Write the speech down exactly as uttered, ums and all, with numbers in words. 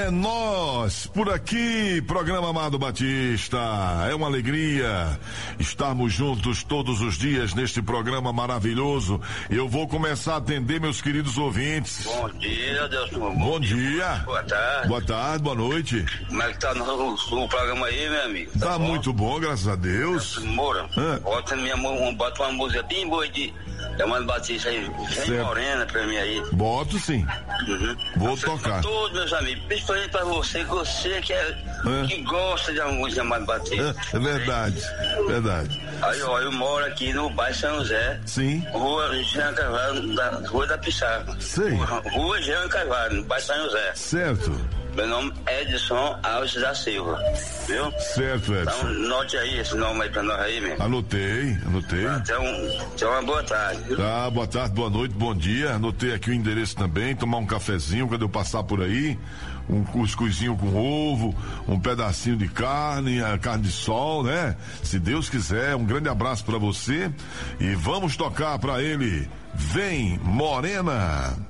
É nós, por aqui, programa Amado Batista. É uma alegria estarmos juntos todos os dias neste programa maravilhoso. Eu vou começar a atender meus queridos ouvintes. Bom dia, Deus. Bom, Bom dia. Boa tarde. Boa tarde, boa noite. Como é que tá no, no programa aí, meu amigo? Tá, Tá bom? muito bom, graças a Deus. Moura, Ah. bota, minha, mão- bota uma música bem boa de Amado Batista aí, bem Certo. morena pra mim aí. Boto sim. Uhum. Vou Pra tocar. todos meus amigos, principalmente pra você, que você que, é, Ah. que gosta de uma música de Amado Batista. É verdade, verdade. Aí, ó, eu moro aqui no bairro São José. Sim. Rua Jean Carvalho, da Rua da Pissarra. Sei. Rua, Rua Jean Carvalho, no bairro São José. Certo, Meu nome é Edson Alves da Silva, viu? certo, Então, Edson. note aí esse nome aí pra nós aí, meu. Anotei, anotei. Então, então uma boa tarde, viu? Tá, boa tarde, boa noite, bom dia. Anotei aqui o endereço também, tomar um cafezinho quando eu passar por aí, um cuscuzinho com ovo, um pedacinho de carne, a carne de sol, né? Se Deus quiser, um grande abraço pra você e vamos tocar pra ele. Vem, Morena.